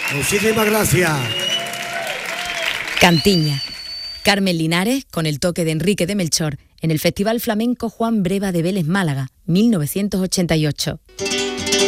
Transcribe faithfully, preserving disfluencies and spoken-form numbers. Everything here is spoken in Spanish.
Muchísimas gracias. Cantiña. Carmen Linares, con el toque de Enrique de Melchor, en el Festival Flamenco Juan Breva de Vélez Málaga, mil novecientos ochenta y ocho.